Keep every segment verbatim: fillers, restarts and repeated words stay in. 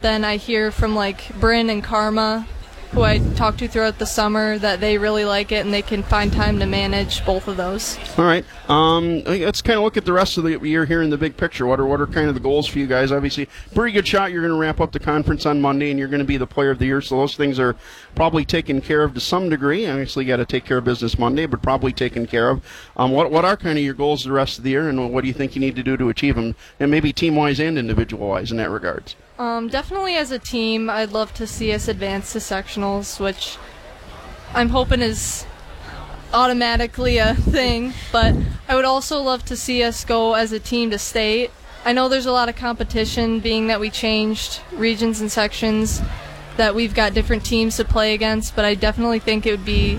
then I hear from like Bryn and Karma, who I talk to throughout the summer, that they really like it and they can find time to manage both of those. All right. Um, let's kind of look at the rest of the year here in the big picture. What are what are kind of the goals for you guys? Obviously, pretty good shot. You're going to wrap up the conference on Monday, and you're going to be the player of the year. So those things are probably taken care of to some degree. Obviously, you got to take care of business Monday, but probably taken care of. Um, what what are kind of your goals the rest of the year, and what do you think you need to do to achieve them, and maybe team-wise and individual-wise in that regards? Um, definitely as a team, I'd love to see us advance to sectionals, which I'm hoping is automatically a thing, but I would also love to see us go as a team to state. I know there's a lot of competition, being that we changed regions and sections, that we've got different teams to play against, but I definitely think it would be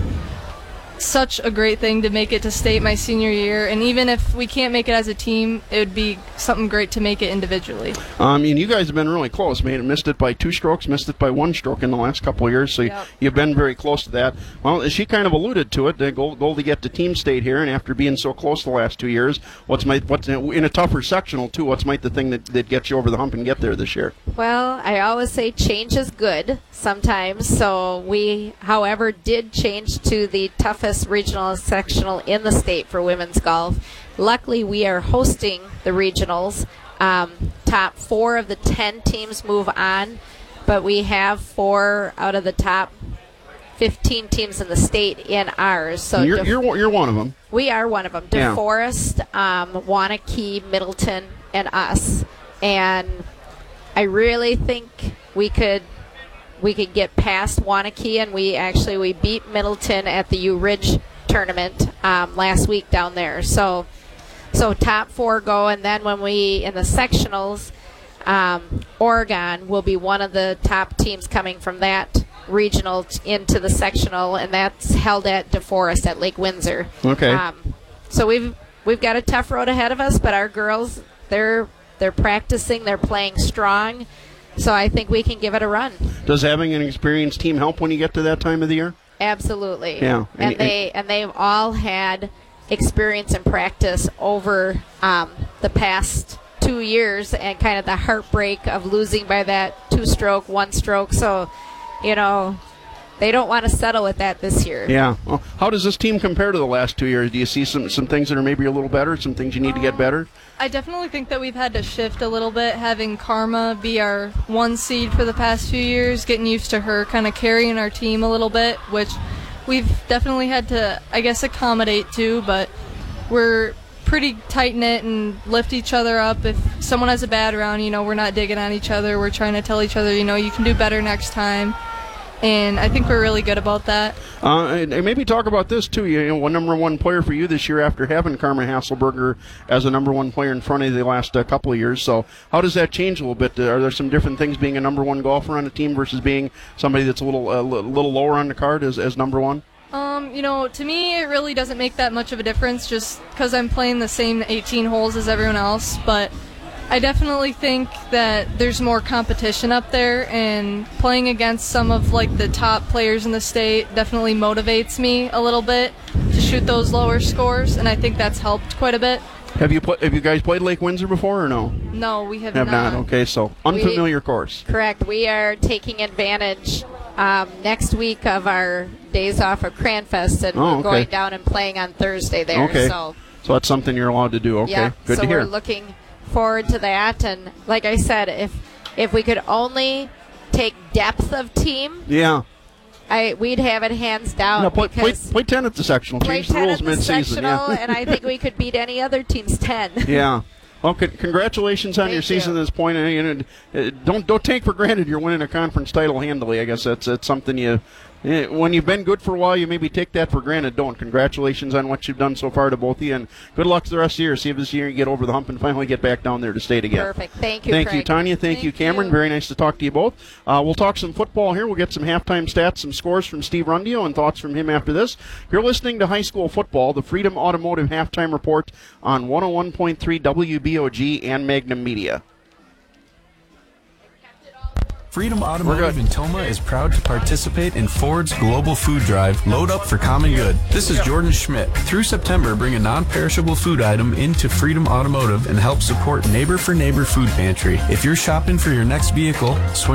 such a great thing to make it to state my senior year, and even if we can't make it as a team, it would be something great to make it individually. I mean, you guys have been really close. Made missed it by two strokes, missed it by one stroke in the last couple of years, so yep. you've been very close to that. Well, she kind of alluded to it, the goal, goal to get to team state here, and after being so close the last two years, what's my what's in a tougher sectional too? What's might the thing that, that gets you over the hump and get there this year? Well, I always say change is good sometimes, so we, however, did change to the toughest regional sectional in the state for women's golf. Luckily, we are hosting the regionals. Um, top four of the ten teams move on, but we have four out of the top fifteen teams in the state in ours. So you're, Def- you're, you're one of them. We are one of them. Yeah. DeForest, um, Wanakee, Middleton, and us. And I really think we could we could get past Wanakee, and we actually we beat Middleton at the U Ridge tournament um, last week down there. So so top four go, and then when we in the sectionals, um, Oregon will be one of the top teams coming from that regional t- into the sectional, and that's held at DeForest at Lake Windsor. Okay. Um, so we've we've got a tough road ahead of us, but our girls they're they're practicing, they're playing strong. So I think we can give it a run. Does having an experienced team help when you get to that time of the year? Absolutely. Yeah. And, And- they and they've all had experience and practice over um, the past two years and kind of the heartbreak of losing by that two-stroke, one-stroke. So, you know, they don't want to settle with that this year. Yeah. Well, how does this team compare to the last two years? Do you see some, some things that are maybe a little better, some things you need to get better? I definitely think that we've had to shift a little bit, having Karma be our one seed for the past few years, getting used to her kind of carrying our team a little bit, which we've definitely had to, I guess, accommodate to, but we're pretty tight-knit and lift each other up. If someone has a bad round, you know, we're not digging on each other. We're trying to tell each other, you know, you can do better next time. And I think we're really good about that. Uh, and, and maybe talk about this, too. You know, one number one player for you this year after having Karma Hasselberger as a number one player in front of you the last uh, couple of years. So how does that change a little bit? Are there some different things being a number one golfer on a team versus being somebody that's a little a little lower on the card as, as number one? Um, you know, to me, it really doesn't make that much of a difference just because I'm playing the same eighteen holes as everyone else. But I definitely think that there's more competition up there, and playing against some of like the top players in the state definitely motivates me a little bit to shoot those lower scores, and I think that's helped quite a bit. Have you pl- have you guys played Lake Windsor before or no? No, we have, have not. not. Okay, so unfamiliar we, course. Correct. We are taking advantage um, next week of our days off of Cranfest, and Oh, we're okay. going down and playing on Thursday there. Okay. So, so that's something you're allowed to do. Okay, yeah, good so to hear. we're looking forward to that. And like I said, if if we could only take depth of team, yeah. I we'd have it hands down. No, play, play, because play ten at the sectional. play Change the ten rules at the mid-season. sectional, Yeah. and I think we could beat any other team's ten. Yeah. Well, c- congratulations on Thank your season you. at this point. And, and, uh, don't don't take for granted you're winning a conference title handily. I guess that's that's something you. eh, When you've been good for a while, you maybe take that for granted. Don't. Congratulations on what you've done so far to both of you, and good luck the rest of the year. See if this year you get over the hump and finally get back down there to state again. Perfect. Thank you, Thank Craig. you, Tanya. Thank, Thank you, Cameron. you. Very nice to talk to you both. Uh, we'll talk some football here. We'll get some halftime stats, some scores from Steve Rundio, and thoughts from him after this. You're listening to High School Football, the Freedom Automotive Halftime Report on one oh one point three W B O G and Magnum Media. Freedom Automotive in Toma is proud to participate in Ford's Global Food Drive, Load Up for Common Good. This is Jordan Schmidt. Through September, bring a non-perishable food item into Freedom Automotive and help support Neighbor for Neighbor Food Pantry. If you're shopping for your next vehicle, swing